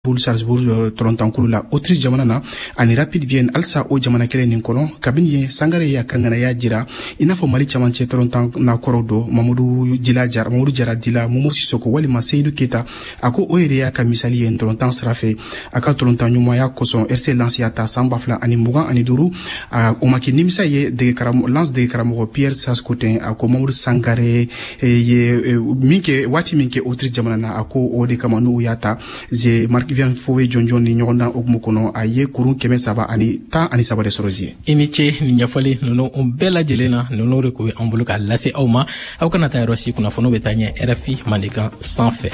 Salzburg Torontankulu la Autriche jamana na ani Rapid Vienne alsa o jamana kelen nin kono kabini Sangare ya kangana ya jira inafo Mali chamanche Torontan na korodo Mamadou Jara Dila Momo Sissoko wali Seydou Keita ako oire ya ka misali en Torontan srafe aka Torontan nyuma ya koson RC Lance ya ta sambafla ani mugan ani duru o maki nimisa ye de karamo lance de karamo Pierre Saskotin ako Mamadou Sangare ye minke wati minke Autriche jamana na ako o de kamanu yata ze Vian Fowe Jonjon ni nyonda ogmukono aye kurun keme saba ani ta ani saba de sorozie imiche ni nyafali nono bela jelena nono rekowe ambuluka lase awma awkana ta rosi kuna fono betanye RFI Mandika sans fait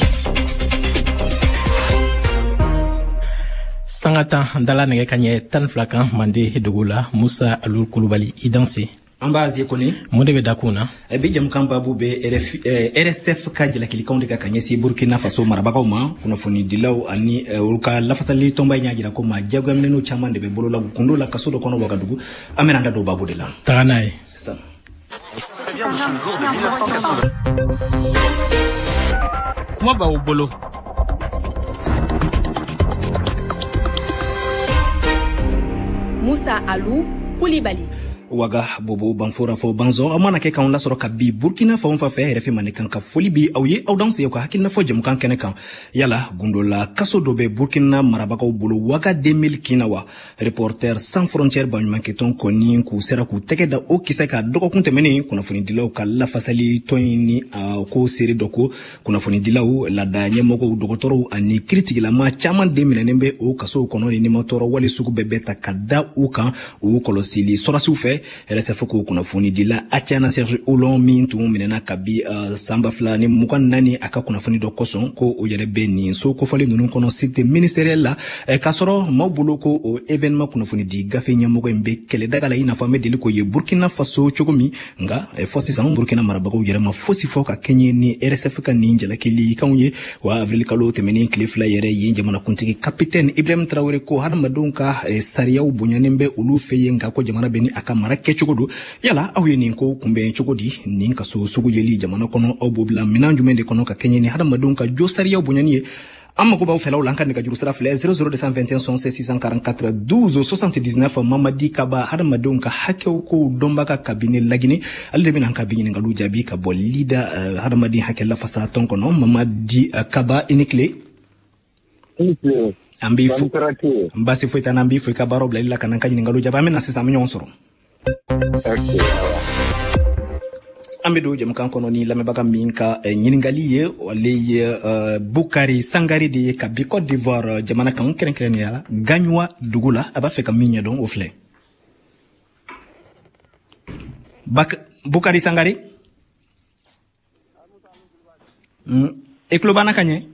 sangata ndala nege kanye tan flakan mande dugula Musa Alul Kulubali idanse ambazi koni monde be dakuna bijam kamba bube RSF ka jela kilikonde ka kanyesi Burkina Faso marabakauma kuna foni dilaw ani ulka lafasali tomba nyagira ko ma jagam nenu chamande be bolola kundola kasodo kono wagadugu amenanda do babu de la taganaye c'est ça kuma ba ubolo Musa Alou Kulibali waga bobo banfora fo banzo amana ke kan la soro ka bi Burkina Faso fa fe refi man kan ka foli bi awye aw danse ko hakina fo jëm kan kene kan yala gundola kaso dobe Burkina marabaka bolo waga 2000 kinawa reporter sans frontières ban manketon koni ku sera ku tegeda o kisaka doko kunte meni kuna foni dilaw ka la fasali toyni ko seri doko kuna foni dilaw la danye moko dokotoro ani critique la ma chaman 2000 nembe o kaso kono ni motoro wali suku bebeta kada o kan o kolosili sora sufe RSF ko kuna foni dila Atiana Serge Olon mintu minena kabi samba flani mukan nani aka kuna foni do koson ko o yere beni so ko fali nunu kono site ministériel la kasoro mabulo ko o événement kuna foni di gafe nyamogo mbe kele daga la ina fami deli ko ye Burkina Faso chogomi nga fosi san Burkina marabako yere ma fosi foka kenye ni RSF ka ninja la kili kanye wa avril kalo temeni klifla yere yinje mana kuntiki capitaine Ibrahim Traoré ko hadama donka sariya ubunyanembe ulu feye nga ko jamana beni aka mara kechogodo yala awye ninko kumbe chogodi ninka so sugu yeli jamana kono obobla minanju mende kono ka kenyeni hada madonka josariya obunyani amma ko baw felaw lankan ka juru sara fle 00221 644 12 79 Mamadi Kaba hada madonka hakew ko dombaka kabine lagini alde bin hanka bin ngalu jabi ka bol leader hada madi hakella fasa tonko no Mamadi Kaba inikle ambi fu mbasi fu tanambi fu ka baro bla illa kananka ngalu jaba mena sesa minyon soro ambedo jam kan kono ni lamebaka minka nyiningali ye wale Bukari Sangare de ka bi Côte d'Ivoire jamana kan kren yala ganywa dugula aba fe ka minya don ofle Bukari Sangare eklobana kanye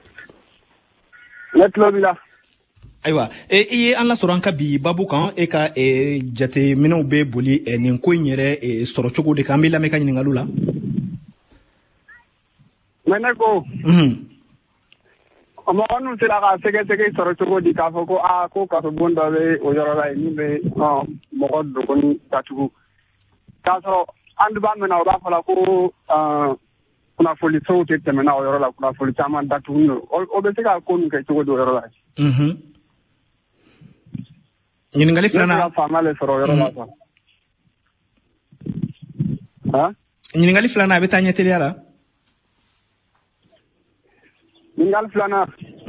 letlobila aywa e an la soranka bi babu kan e ka jate minau be boli nin ko nyere soro chogo de kamila me kanyi ngalula meneko ama onu sira ka sege soro chogo di ka foko ko ka so bonda be o yoro la ni be mo ko do kon tatugo ka so andu ba mena o ba fala ko kuna foli so te mena o yoro la kuna foli chama tatugo o be sega ko nu ke chogo do yoro la nyiningali flana famale soro yoro la ha nyiningali flana be tanya teliara nyiningali flana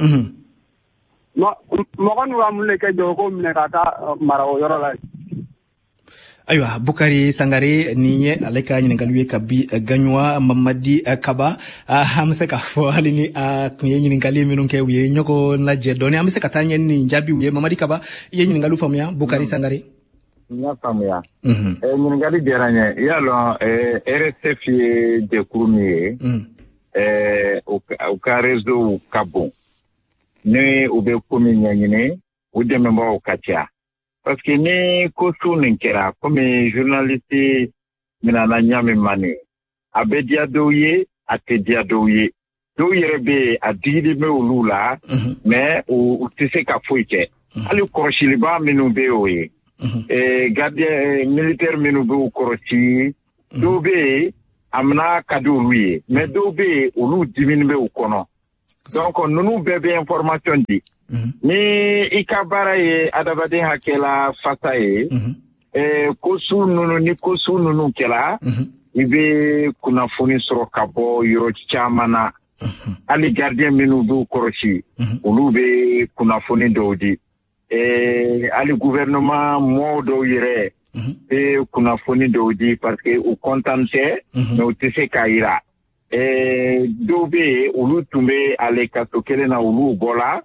mo kanu amule ke jogo mne kata mara yoro la aywa Bukari Sangare niye aleka nyiningali kabi ganywa Mamadi Kaba hamse ka fo halini kunye nyiningali minunke wiye nyoko na jedoni hamse katanya ni njabi wiye Mamadi Kaba ye nyiningali famya Bukari Sangare nya famya nyiningali deranye yalo RSF de kurumi o ka rezo kabo ne ube kumi nyanyine udeme mbo katia parce que ni ko sunin kera comme journaliste minana nyame mani abedia doye atedia doye rebe adidi me ulula mais o tise ka foike ali koroshiliba minu be oye gardien militaire minu be koroshi dobe amna kadouye mais dobe olu dimini be ukono donc nunu bɛɛ bɛ information di ni i ka baara ye adamaden hakɛla fasa ye ko su nunu ni ko su nunu kɛla i bɛ kunnafoni sɔrɔ ka bɔ yɔrɔ caman na hali gardien minnu b'u kɔrɔsi olu bɛ kunnafoni dɔw di hali gouvernement mɔgɔw dɔw yɛrɛ bɛ kunnafoni dɔw di parce que u content tɛ mais u tɛ se k'a jira dɔw bɛ yen olu tun bɛ ale kaso kelen na olu bɔra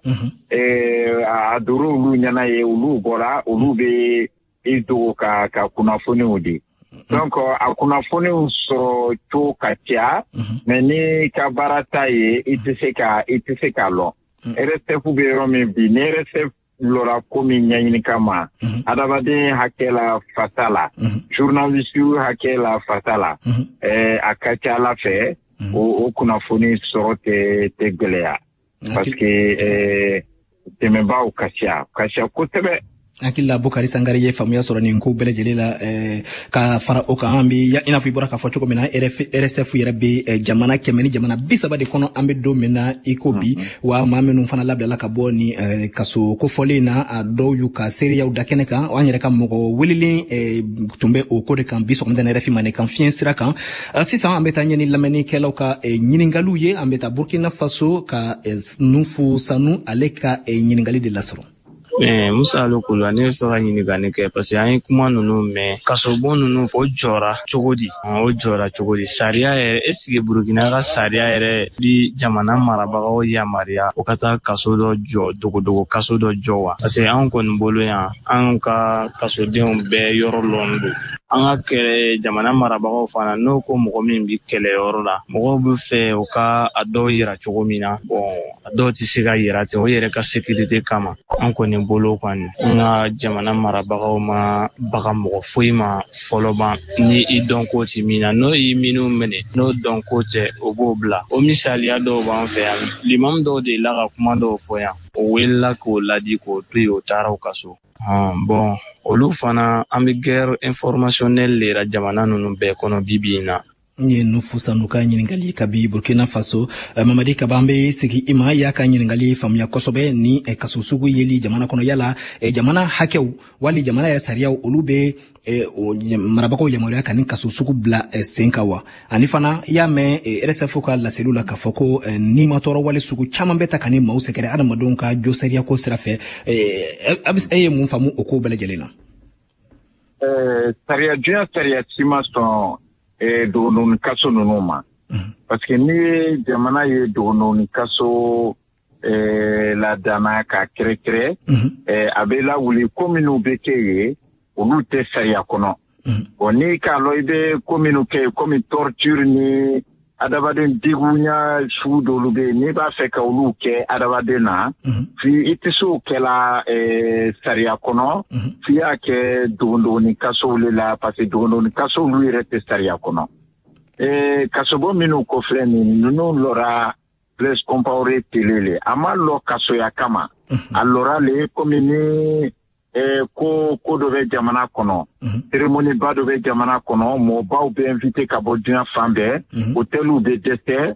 a doro olu ɲɛna ye olu bɔra olu bɛ i dogo ka kunnafoniw di donc a kunnafoniw sɔrɔ to ka ca mais ni ka baara ta ye i tɛ se k'a lɔn RSF bɛ yɔrɔ min bi ni RSF lora ko min ɲɛɲini kama adamaden hakɛ la fasa la journaliste hakɛ la fasa la a ka ca Ala fɛ o kunnafoni sɔrɔ tɛ gɛlɛya parce que dɛmɛbaaw ka ca kosɛbɛ. Hakila Bukari Sangare ye faamuya sɔrɔ nin ko bɛɛ lajɛlen la ka fara o kan an bɛ i n'a fɔ i bɔra k'a fɔ cogo min na RSF yɛrɛ bɛ jamana 100 ni jamana 30 de kɔnɔ an bɛ don min na i ko bi wa maa minnu fana labilala ka bɔ ni kaso kofɔlen na a dɔw y'u ka seereyaw da kɛnɛ kan an yɛrɛ ka mɔgɔ welelen tun bɛ o ko de kan bi sɔgɔmada RFI Manekan fiɲɛ sira kan sisan an bɛ taa ɲɛni lamɛnnikɛlaw ka ɲininkaliw ye an bɛ taa Burkina Faso ka Nufu Sanu ale ka ɲininkali de lasɔrɔ. Musa Alokolo ne fɛ ka ɲininkali kɛ parce que an ye kuma ninnu mɛn kasobon ninnu fɔ o jɔra cogo di sariya yɛrɛ est-ce que Burkina ka sariya yɛrɛ bi jamana marabagaw yamaruya o ka taa kaso dɔ jɔ dogodogo kaso dɔ jɔ wa parce que an kɔni bolo yan an ka kasodenw bɛɛ yɔrɔ lɔn don an ka jamana marabagaw fana n'o ko mɔgɔ min bi kɛlɛyɔrɔ la mɔgɔw bɛ fɛ u ka a dɔw yira cogo min na bon a dɔw tɛ se ka yira ten o yɛrɛ ka sécurité kama an kɔni bolo kɔni an ka jamana marabagaw ma baga mɔgɔ foyi ma fɔlɔ ban ni i dɔn ko ti min na n'o y'i minnu minɛ n'o dɔn ko tɛ o b'o bila o misaliya dɔw b'an fɛ yan limamu dɔw de la ka kuma dɔw fɔ yan o welela k'o ladi k'o to yen o taara u ka so bon olu fana an bɛ guerre informationnelle de la jamana ninnu bɛɛ kɔnɔ bibi in na. Nye Nufu Sanu ka ɲininkali kabi Burkina Faso Mamadi Kaba an bɛ segi i ma y'a ka ɲininkali faamuya kosɛbɛ ni kaso sugu yeli jamana kɔnɔ yala jamana hakɛw wali jamana yɛrɛ sariyaw olu bɛ marabagaw yamaruya ka ni kaso sugu bila sen kan wa ani fana y'a mɛn RSF ka laseliw la k'a fɔ ko ni ma tɔɔrɔ wale sugu caman bɛ ta ka ni maaw sɛgɛrɛ adamadenw ka jo sariya ko sira fɛ e ye mun faamu o ko bɛɛ lajɛlen na. Sariya si ma sɔn dogononin kaso ninnu ma parce que ni jamana ye dogononin kaso ladana ka kɛrɛkɛrɛ a bɛ lawuli ko minnu bɛ kɛ ye olu tɛ sariya kɔnɔ bon ni k'a lɔ i bɛ ko minnu kɛ komi torture ni adamaden digunya sugu dɔw bɛ yen n'i b'a fɛ ka olu kɛ adamaden na fi i tɛ se o kɛla sariya kɔnɔ f'i y'a kɛ dogononin kasow le la parce que dogononin kasow olu yɛrɛ tɛ sariya kɔnɔ kasobon minnu kɔfilɛ nin ninnu lɔra place compaoré télé le a ma lɔ kasoya kama a lɔra le komi ni ko dɔ bɛ jamana kɔnɔ cérémonie ba dɔ bɛ jamana kɔnɔ mɔgɔbaw bɛ invité ka bɔ diɲɛ fan bɛɛ hôteliw bɛ dɛsɛ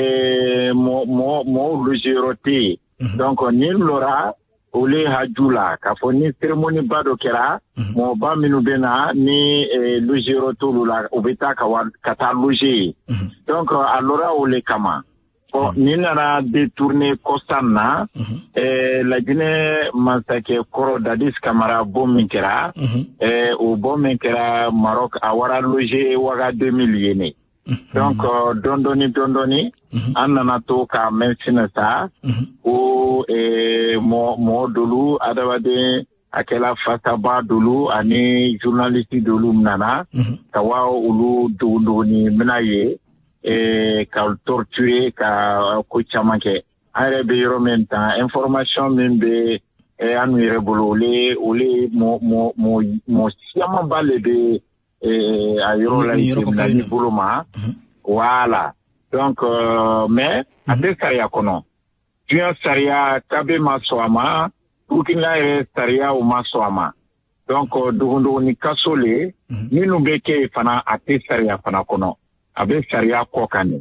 mɔgɔw logeyɔrɔ tɛ yen donc ni lɔra ole haju la k'a fɔ ni cérémonie ba dɔ kɛra mɔgɔba minnu bɛ na ni logeyɔrɔ t'olu la u bɛ taa ka taa loger donc a lɔra o le kama. Bon, ni nana détourné kostan na Laginɛ masakɛ kɔrɔ Dadis Camara bon min kɛra o bon min kɛra Maroc a wara loger waga 2000 ye ne donc dɔndɔni an nana to ka mɛnsinɛ sa o mɔgɔ dolu adamaden a kɛla fasaba dolu ani journaliste dolu nana ka wa olu dogoni mina ye ka torturer ka ko caman kɛ an yɛrɛ bɛ yɔrɔ min tan information min bɛ an yɛrɛ bolo ole mɔ caman ba le bɛ a yɔrɔ la ni bolo ma voilà donc mais a tɛ sariya kɔnɔ diɲɛ sariya kabe ma sɔn a ma Burkina yɛrɛ sariya o ma sɔn a ma donc dogondogoni kaso le minnu bɛ kɛ fana a tɛ sariya fana kɔnɔ a bɛ sariya kɔ kan ne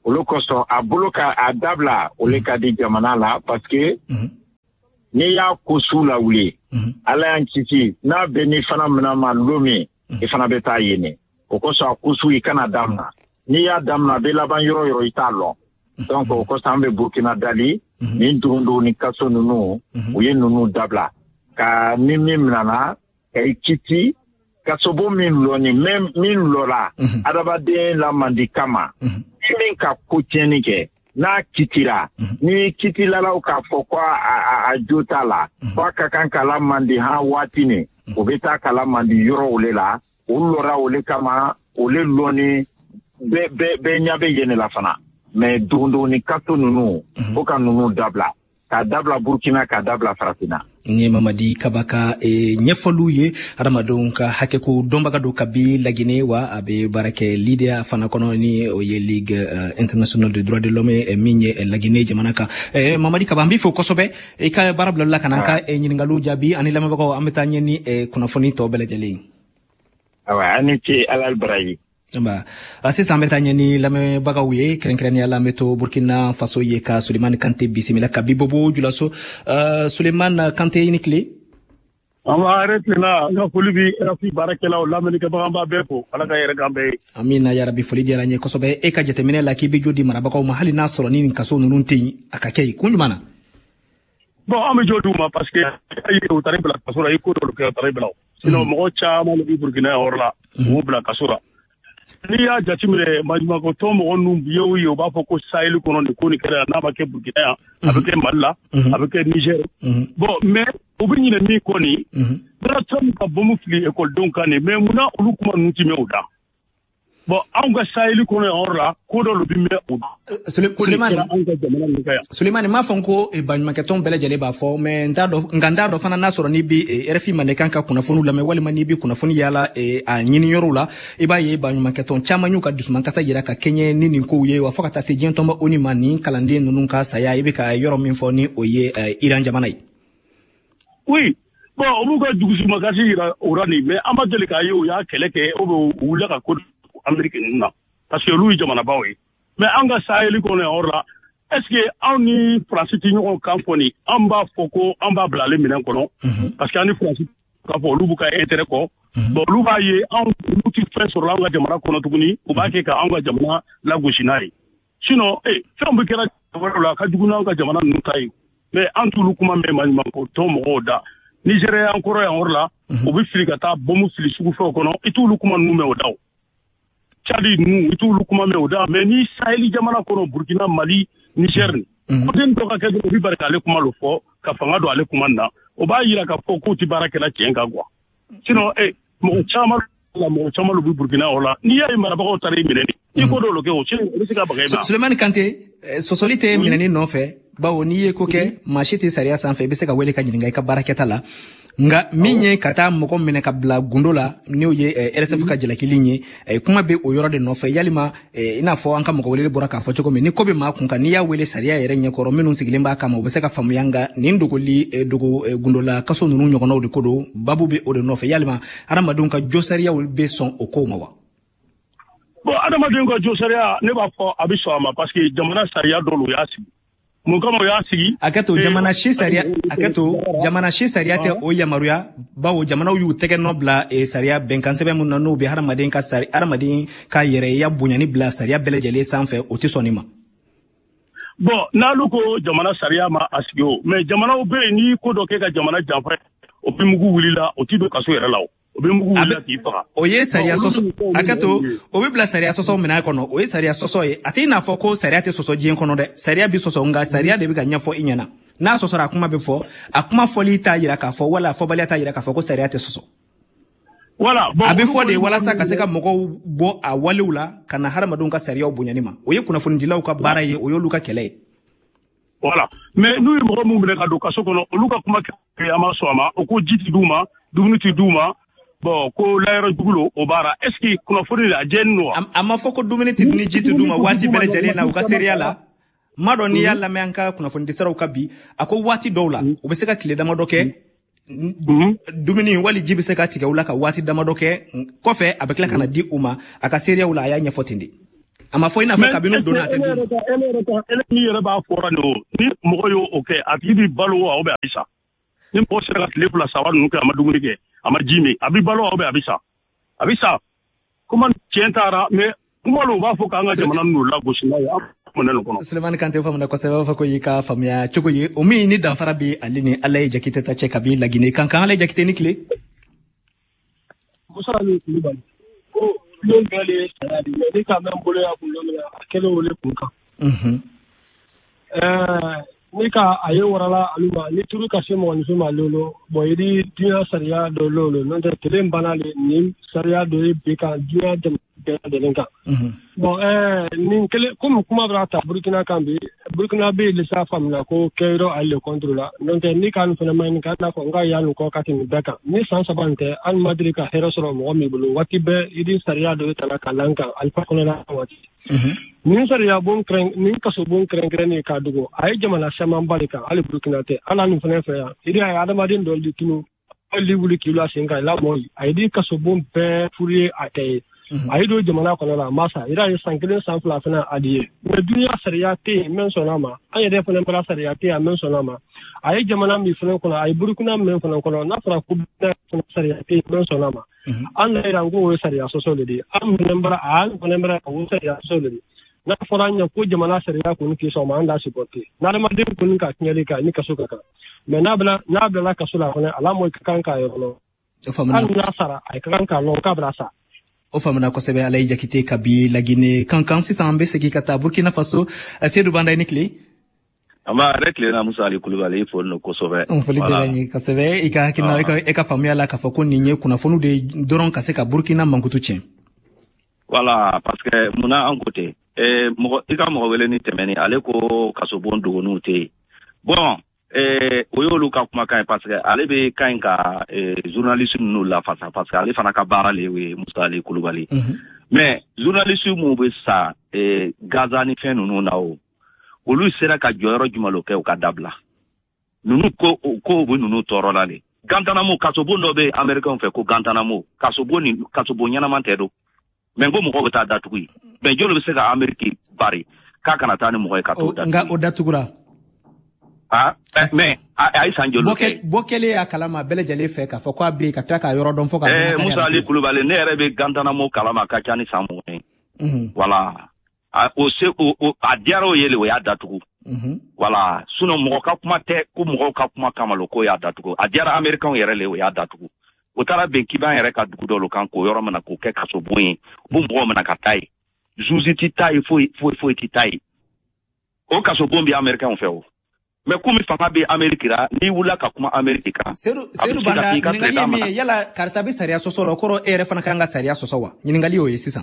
olu kosɔn a bolo ka a dabila olu ka di jamana la parce que n'i y'a ko su la wuli ala y'an kisi n'a bɛ ni fana mina ma lo min i fana bɛ taa yen o kosɔn a ko su i kana damina n'i y'a damina a bɛ laban yɔrɔ o yɔrɔ i t'a lɔn donc o kosɔn an bɛ Burkina dali nin dundun ni kaso ninnu u ye ninnu dabila ka ni min minana ka i kiti kasobo min lɔni min lɔra adamaden lamandi kama min ka ko tiɲɛni kɛ n'a kitira ni kitilalaw k'a fɔ ko a jo t'a la ko a ka kan ka lamandi han waati ni o bɛ taa ka lamandi yɔrɔ o le la o lɔra o le kama o le lɔni bɛɛ ɲɛ bɛ yen la fana mais dundun ni kaso ninnu fo ka ninnu dabila ka dabila Burkina ka dabila Farafina ni Mamadi Kabaka ɲɛfɔliw ye adamadenw ka hakɛko dɔnbaga do kabi Lagine wa a bɛ baara kɛ Lydia fana kɔnɔ ni o ye Ligue internationale de droits de l'homme min ye Lagine jamana kan Mamadi Kaba an b'i fo kosɛbɛ i ka baara bilala ka na an ka ɲininkaliw jaabi ani lamɛnbagaw an bɛ taa ɲɛ ni kunnafoni tɔ bɛɛ lajɛlen awa ani ce Alal Baraji sisan an bɛ taa ɲɛ ni lamɛnbagaw ye kɛrɛnkɛrɛnnenya la an bɛ to Burkina Faso ye ka Sulemani Kante bisimila ka bi bobo julaso Sulemani Kante i ni tile an b'a arrêté la n ka foli bi RFI baarakɛlaw lamɛnnikɛbaga an b'a bɛɛ fo ala ka yɛrɛ k'an bɛɛ ye amina yarabi foli diyara n ye kosɛbɛ e ka jateminɛ la k'i bɛ jo di marabagaw ma hali n'a sɔrɔ ni nin kaso ninnu tɛ yen a ka kɛ yen kun jumɛn na bon an bɛ jo d'u ma parce que u taara bila kaso la i ko dɔw kɛ u taara bila sinon mɔgɔ caman bɛ Burkina yɔrɔ la u b'u bila kaso la n'i y'a jateminɛ maɲumako tɔn mɔgɔ ninnu bi ye u b'a fɔ ko Sahel kɔnɔ nin ko nin kɛra n'a ma kɛ Burkina yan a bɛ kɛ Mali la a bɛ kɛ Niger bon mais u bɛ ɲinɛ min kɔ nin Donald Trump ka bombe fili ekɔlidenw kan nin mais munna olu kuma ninnu ti mɛn o da bon anw ka Sahel kɔnɔ yan yɔrɔ la ko dɔ bɛ mɛn o da Sulemani m'a fɔ ko baɲumankɛ tɔn bɛɛ lajɛlen b'a fɔ mais nka n t'a dɔn fana n'a sɔrɔ n'i bɛ RFI Mandenkan ka kunnafoniw lamɛn walima n'i bɛ kunnafoni yaala a ɲini yɔrɔw la i b'a ye baɲumankɛ tɔn caman y'u ka dusumankasa yira ka kɛɲɛ ni nin kow ye wa fo ka taa se diɲɛ tɔnba ONU ma nin kalanden ninnu ka saya i bɛ ka yɔrɔ min fɔ ni o ye Iran jamana ye oui bon o b'u ka dusumankasi yira o yɔrɔ nin mais an ma deli k'a ye u y'a kɛlɛ kɛ o bɛ u wulila ka ko Amérique ninnu na parce que olu ye jamanabaw ye mais an ka Sahel kɔnɔ yan yɔrɔ la est ce que anw ni Faransi tɛ ɲɔgɔn kan fɔ nin an b'a fɔ ko an b'a bila ale minɛn kɔnɔ parce que an ni Faransi k'a fɔ olu b'u ka intérêt kɔ bon olu b'a ye anw olu tɛ fɛn sɔrɔ an ka jamana kɔnɔ tuguni u b'a kɛ ka an ka jamana lagosi n'a ye sinon fɛn bɛ kɛra jamana la ka jugu n'an ka jamana ninnu ta ye mais an t'olu kuma mɛn maɲumanko tɔn mɔgɔw da Nigéria yan kɔrɔ yan yɔrɔ la u bɛ fili ka taa bombe fili sugu fɛnw kɔnɔ i t'olu kuma ninnu mɛn o da o Tchadi ninnu i t'olu kuma mɛn o da mais ni Sahel jamana kɔnɔ Burkina Mali Niger ni côté dɔ ka kɛ dɔrɔn u bɛ bari k'ale kuma lo fɔ ka fanga don ale kuma na o b'a yira k'a fɔ k'u tɛ baara kɛla tiɲɛ kan quoi sinon mɔgɔ caman lu bɛ Burkina o la n'i y'a ye marabagaw taara i minɛ i ko dɔw kɛ o sinon o bɛ se ka baga i ma Sulemani Kante sɔsɔli tɛ minɛni nɔfɛ bawo n'i ye ko kɛ maa si tɛ sariya sanfɛ i bɛ se ka wele ka ɲininka i ka baarakɛta la nka min ye ka taa mɔgɔ minɛ ka bila gundo la n'o ye RSF ka jalakili ye kuma bɛ o yɔrɔ de nɔfɛ yalima i n'a fɔ an ka mɔgɔ wele bɔra k'a fɔ cogo min ni ko bɛ maa kun kan n'i y'a wele sariya yɛrɛ ɲɛkɔrɔ minnu sigilen b'a kama u bɛ se ka faamuya nka nin dogo gundola kaso ninnu ɲɔgɔnnaw de ko don babu bɛ o de nɔfɛ yalima adamadenw ka jo sariyaw bɛ sɔn o kow ma wa bon adamadenw ka jo sariya ne b'a fɔ a bɛ sɔn a ma parce que jamana sariya dɔw y'a sigi mun kama o y'a sigi hakɛto jamana si sariya tɛ o yamaruya bawo jamanaw y'u tɛgɛ nɔ bila sariya bɛnkan sɛbɛn mun na n'o bɛ hadamaden ka yɛrɛya bonyani bila sariya bɛɛ lajɛlen sanfɛ o tɛ sɔn nin ma bon n'alu ko jamana sariya ma a sigi o mais jamanaw bɛ yen n'i ko dɔ kɛ ka jamana janfa o bɛ mugu wulila o t'i don kaso yɛrɛ la o bɛ mugu wulila k'i faga o ye sariya sɔsɔ hakɛto o bɛ bila sariya sɔsɔ minɛn kɔnɔ o ye sariya sɔsɔ ye a tɛ i n'a fɔ ko sariya tɛ sɔsɔ diɲɛ kɔnɔ dɛ sariya bi sɔsɔ nka sariya de bɛ ka ɲɛfɔ i ɲɛna n'a sɔsɔra a kuma bɛ fɔ a kuma fɔli t'a yira k'a fɔ wala fɔbaliya t'a yira k'a fɔ ko sariya tɛ sɔsɔ voilà bon a bɛ fɔ de walasa ka se ka mɔgɔw bɔ a walew la ka na hadamadenw ka sariyaw bonyani ma o ye kunnafonidilaw ka baara ye o y'olu ka kɛlɛ ye voilà mais n'u ye mɔgɔ minnu minɛ ka don kaso kɔnɔ olu ka kuma kɛ a ma sɔn a ma o ko ji ti d'u ma dumuni ti d'u ma bon ko layɔrɔ jugu lo o baara est ce que kunnafoni a jɛni no a ma fɔ ko dumuni ti ni ji ti d'u ma waati bɛɛ lajɛlen na u ka seriya la ma dɔn n'i y'a lamɛn an ka kunnafonidisiraw ka bi a ko waati dɔw la u bɛ se ka tile damadɔ kɛ dumuni wali ji bɛ se ka tigɛ u la ka waati damadɔ kɛ kɔfɛ a bɛ tila ka na di u ma a ka seriyaw la a y'a ɲɛfɔ ten de ama fo ina fa kabinu donate ele ni yɛrɛ b'a fɔra ni mɔgɔ yo o kɛ a tigi bi balo wa o bɛ a bi sa ni mɔgɔ sera ka tile 2 saba ninnu kɛ a ma dumuni kɛ a ma ji min a bi balo wa o bɛ a bi sa kuma tiɲɛ taara mais kuma lo b'a fɔ k'an ka jamana ninnu lagosi n'a ye Sulemani Kante famana kosɛbɛ fa ko yi ka faamuya cogo ye o min ni danfara bi ale ni ala ye jakite ta cɛ kabi lagine kan ala ye jakite ni kile Musa ni Kulibali ko don gale saradi ne ka men bolo ya kun don a kele wole kun kan ni ka aye warala aluma ni turu ka se mo ni ma lolo bo yidi dunya sariya do lolo non te telen banale ni sariya do e be kan dunya de lenka bon ni kele kuma brata Burkina kambi Burkina be le sa famna ko keiro alle controla non te ni kan fena man ka na ko nga yanu ko katin beka ni san sabante an madri ka hero soro mo mi bulu wati be yidi sariya do tala kalanka alfa kono na wati ni sariya bon kren ni kaso bon kren ni ka dugo ay jamana sama barika ali Burkina te ala ni fena fe ya idi ay adama din do ditinu ali wuli kilo singa la mo ay di kaso bon be furie atay aido jamana kono la masa ira yi sankelen sanfla fana adiye me dunya sariya te men sonama ayede fana bara sariya te men sonama ay jamana mi fana kono ay Burkina men fana kono na fara ku sariya te men sonama an la ira ngo sariya so de am nembra an nembra ko sariya so de na fara nya ko jamana sariya ko ni so ma anda supporte na da ma de ko ni ka nyali ka ni ka so ka me na bla ka so la kono ala mo kan ka yo no an na sara ay kan ka lo ka brasa o famana kosɛbɛ ala ye jakite kabi lagine kankan sisan an bɛ segi ka taa Burkina Faso Seydou Banda ni kile ama rekle na Musa Ali Kulubali fo no kosɛbɛ foli dira ni kosɛbɛ i ka hakilina e ka faamuya la ka fɔ ko nin ye kunnafoni de dɔrɔn ka se ka Burkina mankutu tiɲɛ voilà parce que muna an côté mɔgɔ i ka mɔgɔ wele ni tɛmɛni ale ko kaso bon dogonu te bon o y'olu ka kumakan ye parce que ale bɛ kan ka journaliste ninnu lafasa parce que ale fana ka baara le ye Musa Ali Kulubali mais journaliste mun bɛ sa Gaza ni fɛn ninnu na o olu sera ka jɔyɔrɔ jumɛn lo kɛ u ka dabila ninnu ko u bɛ ninnu tɔɔrɔ la de Guantanamo kasobon dɔ bɛ Américains fɛ ko Guantanamo kasobon ɲɛnaman tɛ don mais ko mɔgɔw bɛ taa datugu ye mais jɔn bɛ se ka Amérique bari k'a kana taa ni mɔgɔ ye ka t'o datugu nka o datugura mais ay sanjolo ke bokele ya kalama bele jale fe ka fɔ ko abi ka ta ka yɔrɔ dɔn fɔ ka Musa Ali Kulubali ne yɛrɛ bɛ Guantanamo kalama ka ca ni san mugan ye voilà o se o a diyara o ye le o y'a datugu voilà sinon mɔgɔ ka kuma tɛ ko mɔgɔw ka kuma kama lo ko y'a datugu a diyara Américains yɛrɛ le o y'a datugu o taara bɛn k'i b'an yɛrɛ ka dugu dɔ lo kan k'o yɔrɔ mina k'o kɛ kaso bon ye bu mɔgɔw mina ka taa ye juge ti taa ye foyi ti taa ye o kaso bon bɛ Américains fɛ o mais comme fanga be Amérique ra ni wula ka kuma Amérique kan Seydou Banda ningali mi yala karisa be sariya sɔsɔ la kɔrɔ e yɛrɛ fana kan ka sariya sɔsɔ wa ɲiningali o ye sisan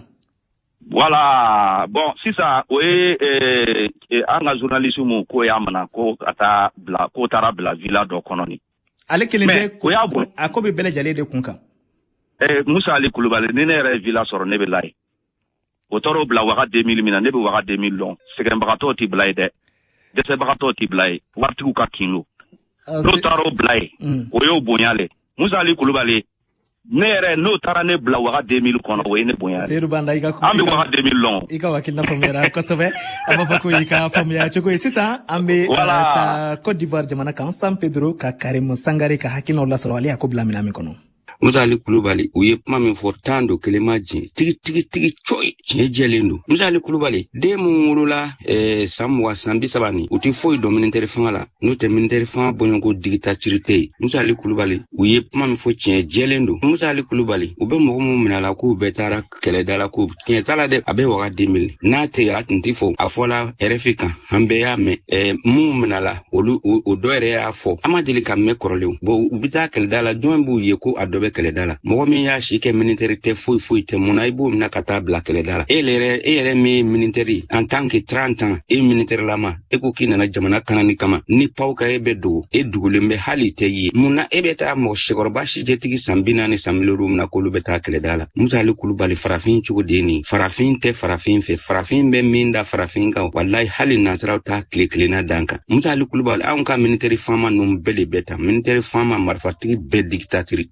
voilà bon sisan o ye an ka journaliste mu ko y'a mana ko taara bila villa dɔ kɔnɔ ni ale kelen tɛ a ko bɛ bɛɛ lajɛlen de kun kan Musa Ali Kulubali ni ne yɛrɛ villa sɔrɔ ne bɛ la ye o taara bila waga 2000 min na ne bɛ waga 2000 lɔn sɛgɛnbagatɔw t'i bila ye dɛ dɛsɛbagatɔw t'i bila ye waritigiw ka kinlo n'o taara o bila ye o y'o bonya le Musa Ali Kulubali ne yɛrɛ n'o taara ne bila waga 2000 kɔnɔ o ye ne bonya le Seydou Banda an bɛ waga 2000 lɔn i ka wakilina faamuyara kosɛbɛ an b'a fɔ ko i ka faamuya cogo ye sisan an bɛ taa Côte d'Ivoire jamana kan San Pedro ka Karim Sangare ka hakilinaw lasɔrɔ ale y'a ko bila minɛn min kɔnɔ Musa Ali Kulubali u ye kuma min fɔ tan do kelema jin tigi coy tiɲɛ jɛlen do Musa Ali Kulubali den mun wolola san 20 san 30 u tɛ foyi dɔn militaire fanga la n'o tɛ militaire fanga bɔɲɔgɔnko dictature tɛ yen Musa Ali Kulubali u ye kuma min fɔ tiɲɛ jɛlen do Musa Ali Kulubali u bɛ mɔgɔ min minɛ la k'u bɛɛ taara kɛlɛda la ko tiɲɛ t'a la dɛ a bɛ waga 2000 n'a tɛ a tun tɛ fɔ a fɔla RFI kan an bɛɛ y'a mɛn mun minɛ la olu o dɔ yɛrɛ y'a fɔ an ma deli ka mɛn kɔrɔlenw bon u bɛ taa kɛlɛda la jɔn b'u ye ko a dɔ bɛ kɛlɛda la mɔgɔ min y'a si kɛ militaire tɛ foyi tɛ mun na i b'o minɛ ka taa bila kɛlɛda la e yɛrɛ min ye militaire en tant que 30 ans e militaire lama e ko k'i nana jamana kanani kama ni paw ka e bɛ dogo e dugulen bɛ hali tɛ ye mun na e bɛ taa mɔgɔ sekɔrɔba si jɛtigi san 40 san 50 min na k'olu bɛ taa kɛlɛda la Musa Ali Kulubali farafin cogo de ye nin farafin tɛ farafin fɛ farafin bɛ min da farafin kan wallahi hali nansaraw ta tile kelenna dan kan Musa Ali Kulubali anw ka militaire fama ninnu bɛɛ de bɛ ta militaire fama marifatigi bɛɛ dictature Musa Ali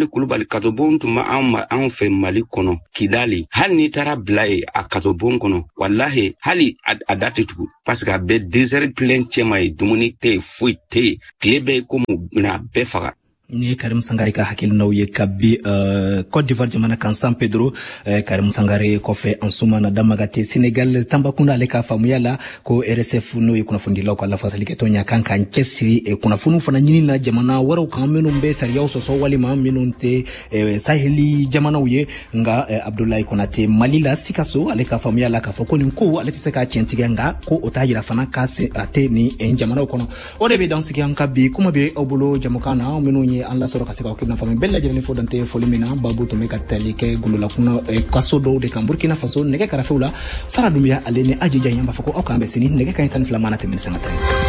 Kulubali katobon tuma an fe Mali kono Kidali hali ni tara blaye a katobon kono wallahi hali adate tugu parce que be désert plein chema dumuni te fuite klebe ko na befaga ni Karim Sangare ka hakil nauye kabi Côte d'Ivoire jamana kan San Pedro Karim Sangare ko fe ansuma na damagate Senegal tambakuna leka famuyala ko RSF no kuna fundi law ko la fatali ke tonya kan kan kesri kuna funu fana nyini na jamana waro kan menu be sariya so wali ma minunte saheli jamana uye nga Abdoulaye Konate Malila sikaso aleka famuyala ka foko ni ko aleti seka chentiga nga ko otahira fana kase ate ni jamana kono odebe dans ki ankabi kuma be obulo jamukana menu an la soro kaseka okina fami bella jeni fodante folimina babu to meka talike gulula kuna kasodo de Burkina Faso nege karafula sara dumia alene ajija yamba fako okambe sini nege kan tan flamana temin sanata